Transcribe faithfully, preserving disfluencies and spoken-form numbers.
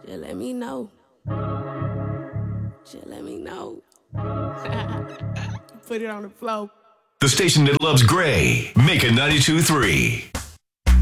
Just let me know. Just let me know. Put it on the floor. The station that loves Gray, Mecca ninety-two point three.